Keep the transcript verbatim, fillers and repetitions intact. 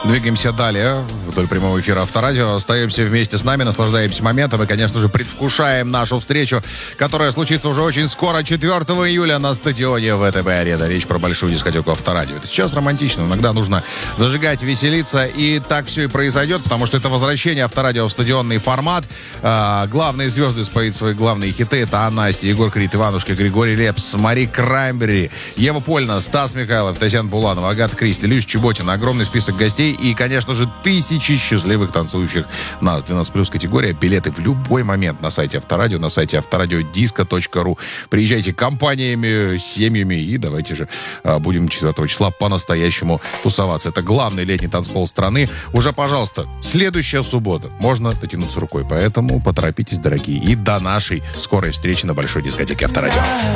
Двигаемся далее вдоль прямого эфира Авторадио. Остаемся вместе с нами, наслаждаемся моментом и, конечно же, предвкушаем нашу встречу, которая случится уже очень скоро, четвёртого июля на стадионе ВТБ-арена. Речь про большую дискотеку Авторадио. Это сейчас романтично, иногда нужно зажигать, веселиться, и так все и произойдет, потому что это возвращение Авторадио в стадионный формат. А, главные звезды споют свои главные хиты. Это Анна Асти, Егор Крид, Иванушка, Григорий Лепс, Мари Краймбери, Ева Польна, Стас Михайлов, Татьяна Буланова, Агата Кристи, Люсь Чеботина. Огромный список гостей и, конечно же, тысячи счастливых танцующих нас. двенадцать плюс категория. Билеты в любой момент на сайте Авторадио, на сайте авторадиодиско точка ру. Приезжайте компаниями, семьями и давайте же а, будем четвёртого числа по-настоящему тусоваться. Это главный летний танцпол страны. Уже, пожалуйста, следующая суббота. Можно дотянуться рукой. Поэтому поторопитесь, дорогие. И до нашей скорой встречи на большой дискотеке Авторадио.